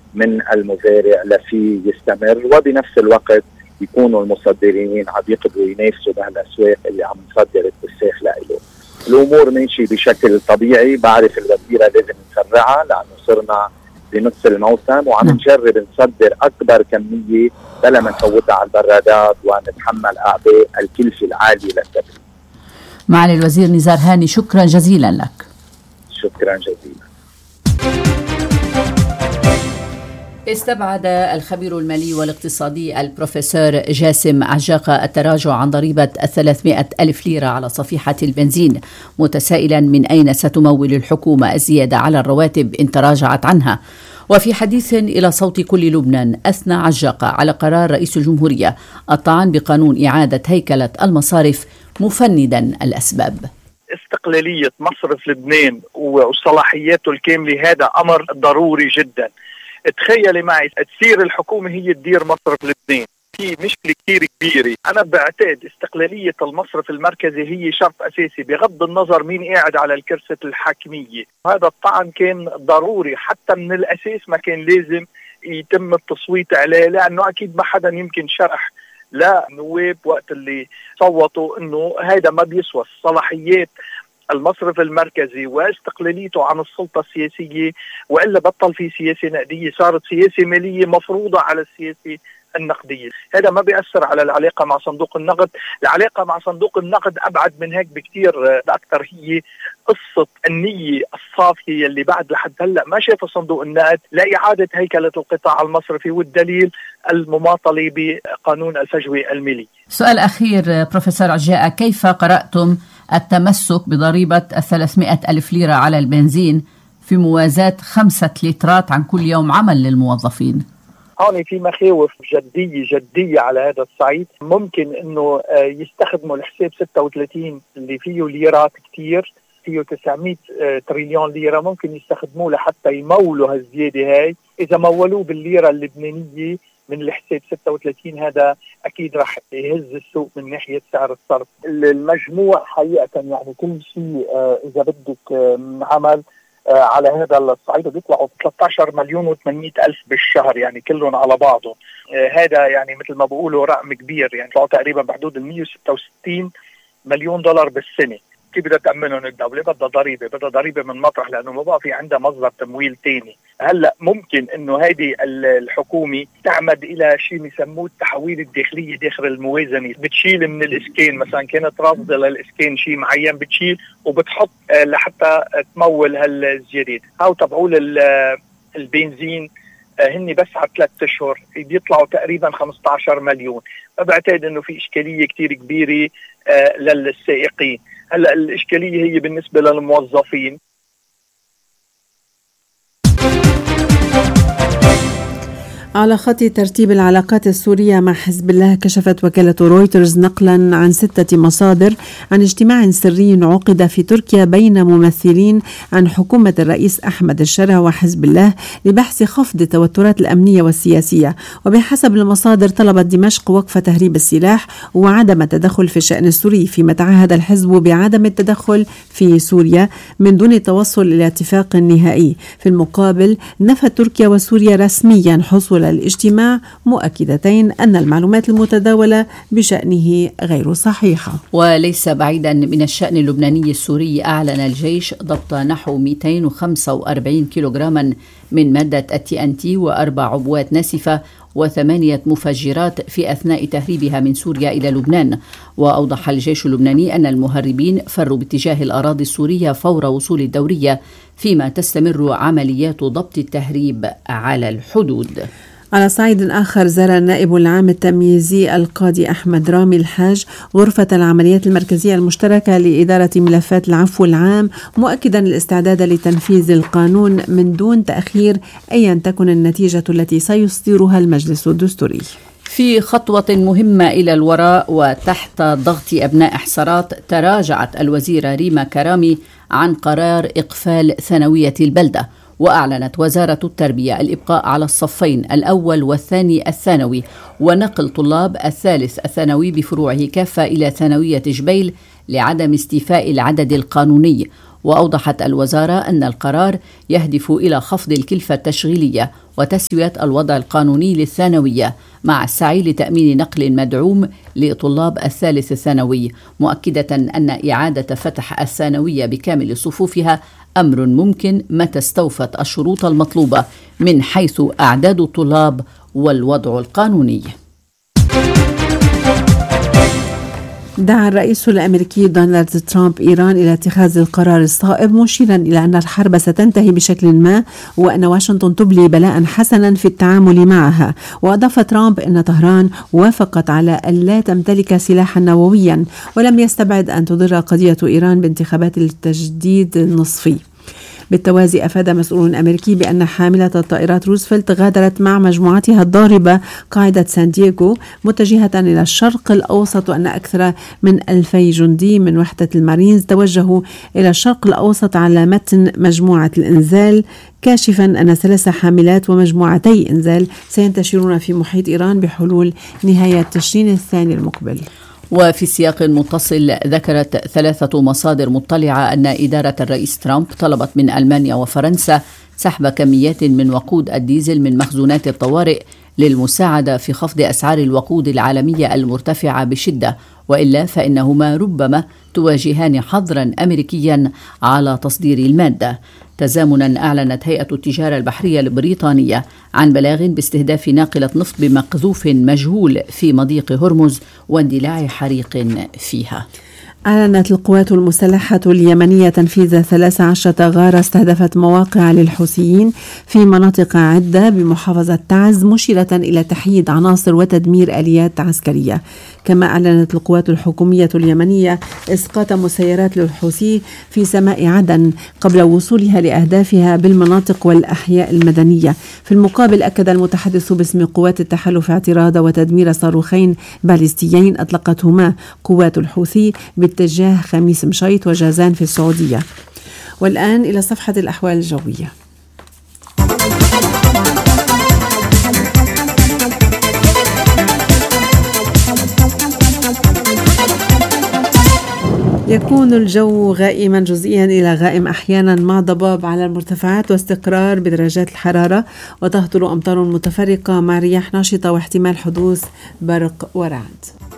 من المزارع لفي يستمر، وبنفس الوقت يكونوا المصدرين عم يقدروا ينافسوا بهالاسواق اللي عم نصدر التفاح لإله. الامور ماشي بشكل طبيعي. بعرف الوتيره لازم نسرعها لانه صرنا بنص الموسم وعم نجرب نصدر اكبر كميه بلا ما نفوتها على البرادات ونتحمل اعباء الكلفه العاليه للتبريد. معالي الوزير نزار هاني، شكرا جزيلا لك. شكرا جزيلا. استبعد الخبير المالي والاقتصادي البروفيسور جاسم عجاقة التراجع عن ضريبة 300 ألف ليرة على صفيحة البنزين، متسائلا من أين ستمول الحكومة الزيادة على الرواتب إن تراجعت عنها. وفي حديث إلى صوت كل لبنان أثنى عجاقة على قرار رئيس الجمهورية الطعن بقانون إعادة هيكلة المصارف، مفندا الأسباب. استقلالية مصرف لبنان وصلاحياته الكاملة هذا أمر ضروري جدا. تخيلي معي تصير الحكومة هي تدير مصرف لبنان، في مشكلة كتير كبيرة. أنا بعتقد استقلالية المصرف المركزي هي شرط أساسي بغض النظر مين قاعد على الكرسي الحاكمية. هذا الطعن كان ضروري، حتى من الأساس ما كان لازم يتم التصويت عليه، لأنه أكيد ما حدا يمكن شرح لا نواب وقت اللي صوتوا انه هيدا ما بيسوى. صلاحيات المصرف المركزي واستقلاليته عن السلطة السياسية، وإلا بطل في سياسة نقدية، صارت سياسة مالية مفروضة على السياسة النقدية. هذا ما بيأثر على العلاقة مع صندوق النقد. العلاقة مع صندوق النقد أبعد من هيك بكتير أكثر، هي قصة النية الصافية اللي بعد لحد هلأ ما شاف صندوق النقد لإعادة هيكلة القطاع المصرفي، والدليل المماطلة بقانون الفجوة المالي. سؤال أخير بروفيسور عجاقة، كيف قرأتم التمسك بضريبة 300 ألف ليرة على البنزين في موازاة 5 لترات عن كل يوم عمل للموظفين؟ هون في مخاوف جدية على هذا الصعيد. ممكن انه يستخدموا الحساب 36 اللي فيه ليرات كتير، فيه 900 تريليون ليرة، ممكن يستخدموه لحتى يمولوا هالزيادة هاي. إذا مولوه بالليرة اللبنانية من الحساب 36 هذا أكيد راح يهز السوق من ناحية سعر الصرف. المجموع حقيقة يعني كل شيء إذا بدك عمل على هذا الصعيد بيطلعوا 13 مليون و800 ألف بالشهر، يعني كلهم على بعضهم. هذا يعني مثل ما بقولوا رقم كبير، يعني طلعوا تقريبا بحدود 166 مليون دولار بالسنة. كيف بدها تأمنهم الدولة؟ بدها ضريبة من مطرح، لأنه ما بقى في عندها مصدر تمويل تاني. هلأ ممكن أنه هذه الحكومة تعمد إلى شيء يسموه التحويل الداخلية داخل الموازنة. بتشيل من الإسكان، مثلا كانت راصدة للإسكان شيء معين بتشيل وبتحط لحتى تمول هالزيادات. أو تبعول البنزين هني بس على 3 أشهر بيطلعوا تقريبا 15 مليون. فبعتقد أنه في إشكالية كتير كبيرة للسائقين. هلأ الإشكالية هي بالنسبة للموظفين. على خط ترتيب العلاقات السورية مع حزب الله، كشفت وكالة رويترز نقلا عن 6 مصادر عن اجتماع سري عقد في تركيا بين ممثلين عن حكومة الرئيس أحمد الشرع وحزب الله لبحث خفض التوترات الأمنية والسياسية. وبحسب المصادر طلبت دمشق وقف تهريب السلاح وعدم التدخل في الشأن السوري، فيما تعهد الحزب بعدم التدخل في سوريا من دون التوصل إلى اتفاق نهائي. في المقابل نفت تركيا وسوريا رسميا حصول الاجتماع، مؤكدتين أن المعلومات المتداولة بشأنه غير صحيحة. وليس بعيدا من الشأن اللبناني السوري، أعلن الجيش ضبط نحو 245 كيلوغراما من مادة TNT و4 عبوات ناسفة و8 مفجرات في أثناء تهريبها من سوريا إلى لبنان. وأوضح الجيش اللبناني أن المهربين فروا باتجاه الأراضي السورية فور وصول الدورية، فيما تستمر عمليات ضبط التهريب على الحدود. على صعيد آخر، زار النائب العام التمييزي القاضي أحمد رامي الحاج غرفة العمليات المركزية المشتركة لإدارة ملفات العفو العام، مؤكدا الاستعداد لتنفيذ القانون من دون تأخير أيا تكن النتيجة التي سيصدرها المجلس الدستوري. في خطوة مهمة إلى الوراء وتحت ضغط أبناء حصارات، تراجعت الوزيرة ريما كرامي عن قرار إقفال ثانوية البلدة. وأعلنت وزارة التربية الإبقاء على الصفين الأول والثاني الثانوي، ونقل طلاب الثالث الثانوي بفروعه كافة إلى ثانوية جبيل لعدم استيفاء العدد القانوني. وأوضحت الوزارة أن القرار يهدف إلى خفض الكلفة التشغيلية وتسوية الوضع القانوني للثانوية مع السعي لتأمين نقل مدعوم لطلاب الثالث الثانوي، مؤكدة أن إعادة فتح الثانوية بكامل صفوفها أمر ممكن متى استوفت الشروط المطلوبة من حيث أعداد الطلاب والوضع القانوني. دعا الرئيس الأمريكي دونالد ترامب إيران إلى اتخاذ القرار الصائب، مشيرا إلى أن الحرب ستنتهي بشكل ما وأن واشنطن تبلي بلاء حسنا في التعامل معها. وأضاف ترامب أن طهران وافقت على أن لا تمتلك سلاحا نوويا، ولم يستبعد أن تضر قضية إيران بانتخابات التجديد النصفي. بالتوازي أفاد مسؤول أمريكي بأن حاملة الطائرات روزفلت غادرت مع مجموعتها الضاربة قاعدة سان دييغو متجهة إلى الشرق الأوسط، وأن أكثر من 2000 جندي من وحدة المارينز توجهوا إلى الشرق الأوسط على متن مجموعة الإنزال، كاشفا أن 3 حاملات ومجموعتي إنزال سينتشرون في محيط إيران بحلول نهاية تشرين الثاني المقبل. وفي سياق متصل، ذكرت 3 مصادر مطلعة أن إدارة الرئيس ترامب طلبت من ألمانيا وفرنسا سحب كميات من وقود الديزل من مخزونات الطوارئ للمساعدة في خفض أسعار الوقود العالمية المرتفعة بشدة، وإلا فإنهما ربما تواجهان حظرا أمريكيا على تصدير المادة. تزامنا أعلنت هيئة التجارة البحرية البريطانية عن بلاغ باستهداف ناقلة نفط بمقذوف مجهول في مضيق هرمز واندلاع حريق فيها. أعلنت القوات المسلحة اليمنية تنفيذ 13 غارة استهدفت مواقع للحوثيين في مناطق عدة بمحافظة تعز، مشيرة إلى تحييد عناصر وتدمير آليات عسكرية. كما أعلنت القوات الحكومية اليمنية إسقاط مسيرات للحوثي في سماء عدن قبل وصولها لأهدافها بالمناطق والأحياء المدنية. في المقابل، أكد المتحدث باسم قوات التحالف اعتراض وتدمير صاروخين باليستيين أطلقتهما قوات الحوثي باتجاه خميس مشيط وجازان في السعودية. والآن إلى صفحة الأحوال الجوية. يكون الجو غائما جزئيا إلى غائم أحيانا مع ضباب على المرتفعات واستقرار بدرجات الحرارة، وتهطل أمطار متفرقة مع رياح نشطة واحتمال حدوث برق ورعد.